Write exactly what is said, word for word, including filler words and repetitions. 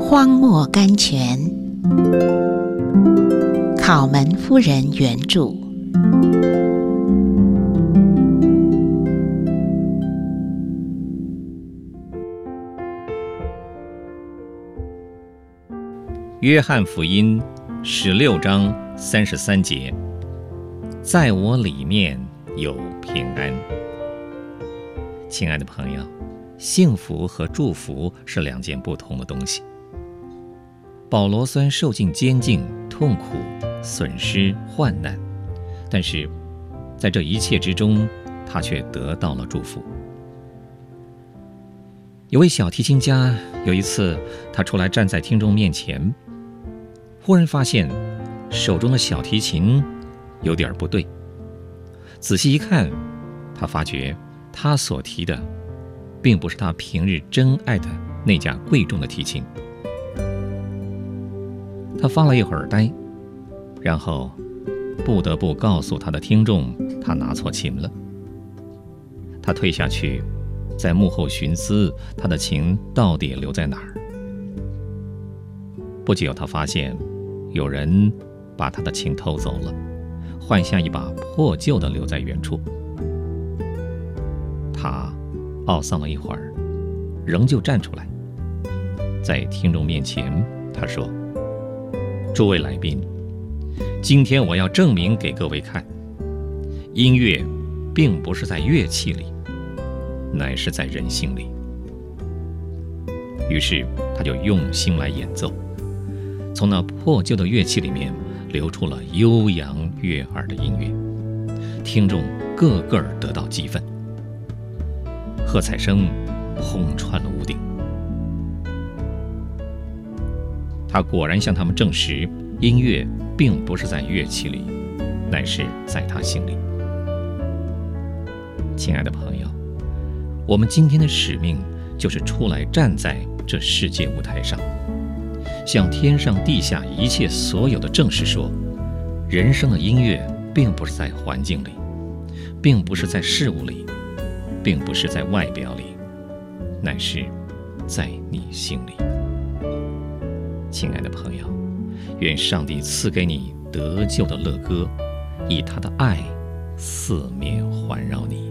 荒漠甘泉，考门夫人原著。 约翰福音十六章三十三节，在我里面有平安。亲爱的朋友，幸福和祝福是两件不同的东西。保罗虽然受尽监禁、痛苦、损失、患难，但是在这一切之中，他却得到了祝福。有位小提琴家，有一次他出来站在听众面前，忽然发现手中的小提琴有点不对，仔细一看，他发觉他所提的并不是他平日珍爱的那架贵重的提琴。他发了一会儿呆，然后不得不告诉他的听众，他拿错琴了。他退下去，在幕后寻思他的琴到底留在哪儿。不久，他发现有人把他的琴偷走了，换下一把破旧的留在原处。他懊丧了一会儿，仍旧站出来，在听众面前他说：诸位来宾，今天我要证明给各位看，音乐并不是在乐器里，乃是在人心里。于是他就用心来演奏，从那破旧的乐器里面流出了悠扬悦耳的音乐，听众个个得到激愤，喝彩声轰穿了屋顶。他果然向他们证实，音乐并不是在乐器里，乃是在他心里。亲爱的朋友，我们今天的使命就是出来站在这世界舞台上，向天上地下一切所有的证实说，人生的音乐并不是在环境里，并不是在事物里，并不是在外表里，乃是在你心里。亲爱的朋友，愿上帝赐给你得救的乐歌，以他的爱四面环绕你。